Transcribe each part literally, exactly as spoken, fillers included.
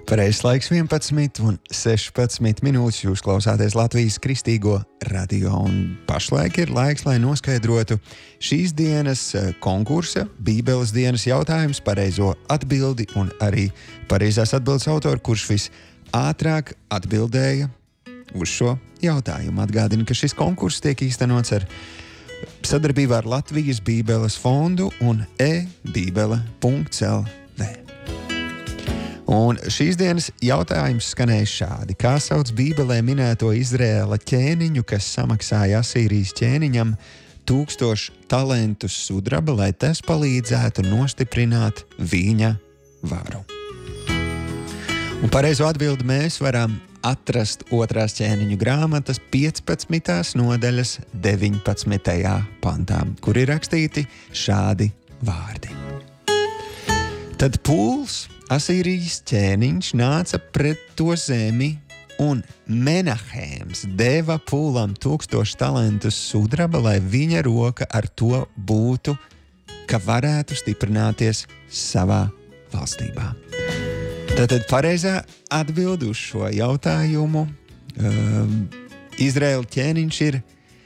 Pareizais laiks vienpadsmit un sešpadsmit minūtes. Jūs klausāties Latvijas Kristīgo radio, un pašlaik ir laiks, lai noskaidrotu šīs dienas konkursa, Bībeles dienas jautājums, pareizo atbildi un arī pareizās atbildes autoru, kurš visātrāk atbildēja uz šo jautājumu. Atgādinu, ka šis konkurss tiek īstenots ar sadarbībā ar Latvijas Bībeles fondu un e-bībele punkts el vē. Un šīs dienas jautājums skanēja šādi. Kā sauc Bībelē minēto Izraēla ķēniņu, kas samaksāja Asīrijas ķēniņam tūkstošu talentus sudraba, lai tas palīdzētu nostiprināt viņa varu? Un pareizo atbildi mēs varam atrast otrās ķēniņu grāmatas piecpadsmitās nodaļas deviņpadsmitajā pantā, kur ir rakstīti šādi vārdi. Tad Pūls, Asīrijas ķēniņš, nāca pret to zemi, un Menahēms deva Pūlam tūkstošu talentus sudraba, lai viņa roka ar to būtu, ka varētu stiprināties savā valstībā. Tātad pareizā atbilde uz šo jautājumu um, Izraēla ķēniņš ir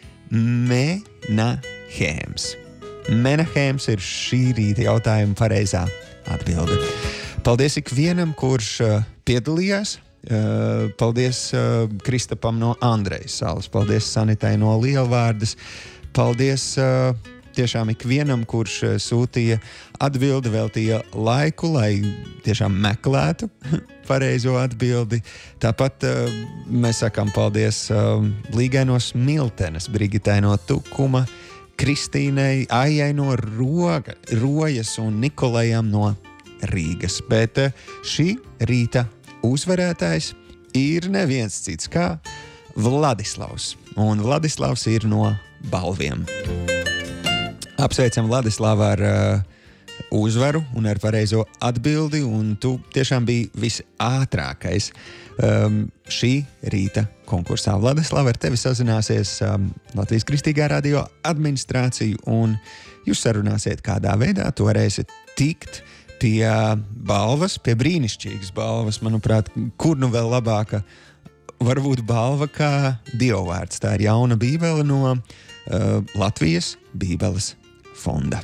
Menahēms. Menahēms ir šī rīta jautājuma pareizā atbilde. Paldies ikvienam, kurš uh, piedalījās. Uh, paldies uh, Kristapam no Andrejas salas. Paldies Sanitai no Lielvārdas. Paldies uh, tiešām ikvienam, kurš uh, sūtīja atbildi, veltīja laiku, lai tiešām meklētu pareizo atbildi. Tāpat uh, mēs sakām paldies uh, Līgai no Smiltenes, Brigitai no Tukuma, Kristīnai, Aijai no Roga, Rojas un Nikolajam no Rīgas. Bet šī rīta uzvarētājs ir neviens cits kā Vladislavs. Un Vladislavs ir no Balviem. Apsveicam Vladislavu ar uh, uzvaru un ar pareizo atbildi, un tu tiešām biji visātrākais um, šī rīta konkursā. Vladislava, ar tevi sazināsies um, Latvijas Kristīgā radio administrācija, un jūs sarunāsiet, kādā veidā tu varēsi tikt pie balvas, pie brīnišķīgas balvas, manuprāt, kur nu vēl labāka varbūt balva kā Dievvvārds. Tā ir jauna bībele no uh, Latvijas Bībeles fonda.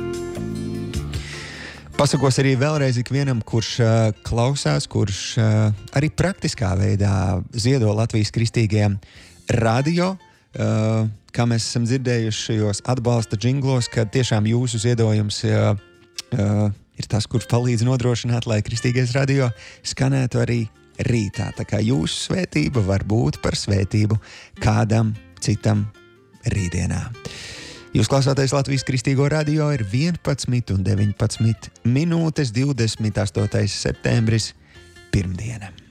Pasakos arī vēlreiz ikvienam, kurš uh, klausās, kurš uh, arī praktiskā veidā ziedo Latvijas Kristīgajam radio, uh, kā mēs esam dzirdējuši šajos atbalsta džinglos, ka tiešām jūsu ziedojums uh, uh, ir tas, kurš palīdz nodrošināt, lai Kristīgais radio skanētu arī rītā. Tā kā jūsu svētība var būt par svētību kādam citam rītdienā. Jūs klausāties Latvijas Kristīgo radio, ir vienpadsmit un deviņpadsmit minūtes, divdesmit astotais septembris, pirmdiena.